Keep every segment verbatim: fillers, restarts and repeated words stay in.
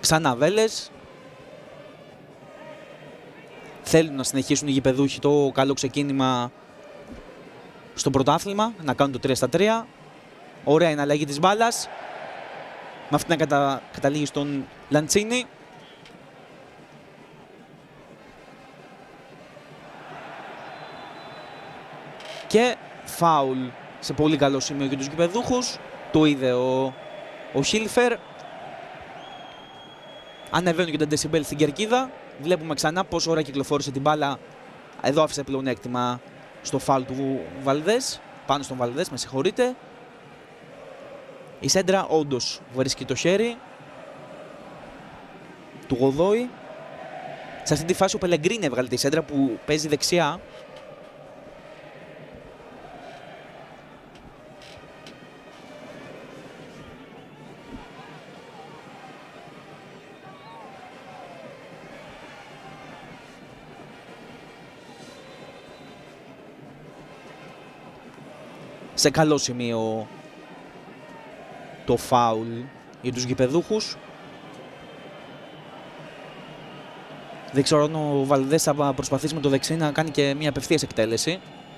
Ξανά Βέλες. Θέλουν να συνεχίσουν οι γηπεδούχοι το καλό ξεκίνημα στο πρωτάθλημα, να κάνουν το τρία στα τρία. Ωραία είναι αλλαγή της μπάλας. Με αυτή να κατα... καταλήγει στον Λαντσίνη. Και φάουλ σε πολύ καλό σημείο για τους γηπεδούχους. Το είδε ο, ο Χίλφερ. Ανεβαίνουν και τα ντεσιμπέλ στην κερκίδα. Βλέπουμε ξανά πόσο ώρα κυκλοφόρησε την μπάλα. Εδώ άφησε πλεονέκτημα στο φάουλ του Βαλδές. Πάνω στον Βαλδές, με συγχωρείτε. Η σέντρα όντως βρίσκει το χέρι του Γοδόη. Σε αυτή τη φάση ο Πελεγκρίνη έβγαλε τη σέντρα που παίζει δεξιά. Σε καλό σημείο το φάουλ για τους γηπεδούχους. Δεν ξέρω αν ο Βαλδές θα προσπαθήσει με το δεξί να κάνει και μια απευθείας εκτέλεση.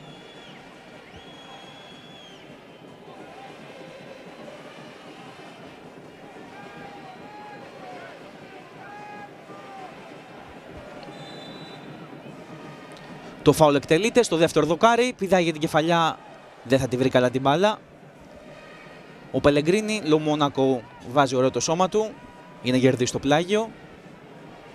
Το φάουλ εκτελείται στο δεύτερο δοκάρι, πηδάει για την κεφαλιά, δεν θα τη βρει καλά την μπάλα. Ο Πελεγκρίνη, Λομόνακο, βάζει ωραίο το σώμα του για να κερδίσει το πλάγιο.